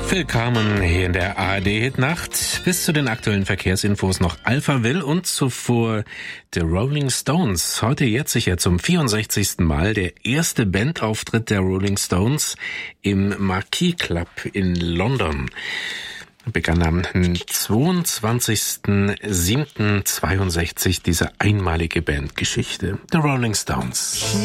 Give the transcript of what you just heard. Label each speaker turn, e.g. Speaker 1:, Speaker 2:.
Speaker 1: Willkommen hier in der ARD-Hitnacht. Bis zu den aktuellen Verkehrsinfos noch Alphaville und zuvor The Rolling Stones. Heute jährt sich ja zum 64. Mal der erste Bandauftritt der Rolling Stones im Marquis Club in London. Begann am 22.07.62 diese einmalige Bandgeschichte. The Rolling Stones.